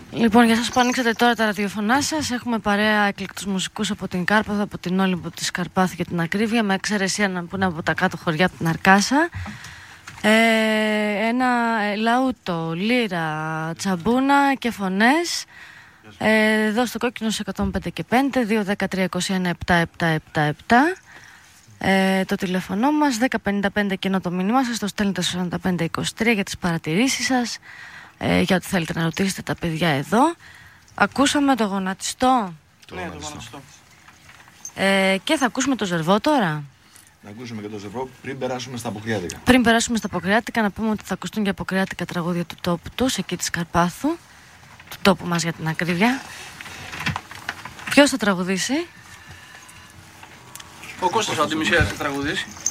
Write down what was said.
Λοιπόν, για σας που ανοίξατε τώρα τα ραδιοφωνά σας, έχουμε παρέα εκλεκτούς μουσικούς από την Κάρπαθο, από την Όλυμπο της Καρπάθου για την ακρίβεια, με εξαίρεση έναν που είναι από τα κάτω χωριά, από την Αρκάσα. Ένα λαούτο, λύρα, τσαμπούνα και φωνές. Εδώ στο κόκκινο σε 105 και 5, 2-13-21-7-7-7-7. Το τηλέφωνο μας 1055 και ενώ το μήνυμά σας το στέλνετε στο 4523 για τις παρατηρήσεις σας, για ό,τι θέλετε να ρωτήσετε τα παιδιά εδώ. Ακούσαμε το γονατιστό. Ναι, το γονατιστό. Και θα ακούσουμε το Ζερβό τώρα. Να ακούσουμε και το Ζερβό πριν περάσουμε στα αποκριάτικα. Πριν περάσουμε στα αποκριάτικα, να πούμε ότι θα ακουστούν και αποκριάτικα τραγούδια του τόπου τους, εκεί της Καρπάθου, του τόπου μας για την ακρίβεια. Ποιος θα τραγουδήσει? Ο Κώστας ο Αντιμισιάς θα τραγουδήσει.